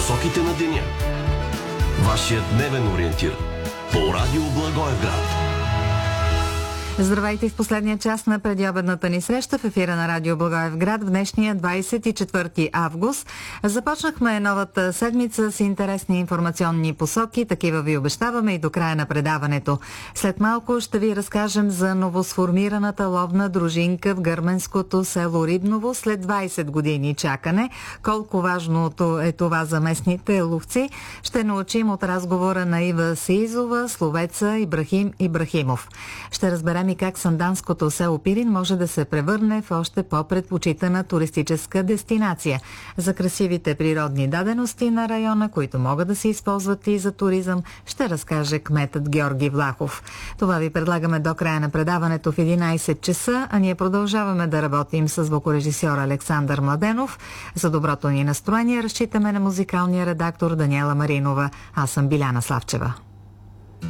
посоките на деня. Вашият дневен ориентир по радио Благоевград. Здравейте в последния час на предобедната ни среща в ефира на радио Благоевград в днешния 24 август. Започнахме новата седмица с интересни информационни посоки. Такива ви обещаваме и до края на предаването. След малко ще ви разкажем за новосформираната ловна дружинка в гърменското село Рибново след 20 години чакане. Колко важното е това за местните ловци, ще научим от разговора на Ива Сизова с ловеца Ибрахим Ибрахимов. Ще разберем и как санданското село Пирин може да се превърне в още по-предпочитана туристическа дестинация. За красивите природни дадености на района, които могат да се използват и за туризъм, ще разкаже кметът Георги Влахов. Това ви предлагаме до края на предаването в 11 часа, а ние продължаваме да работим с звукорежисьор Александър Младенов. За доброто ни настроение разчитаме на музикалния редактор Даниела Маринова. Аз съм Биляна Славчева.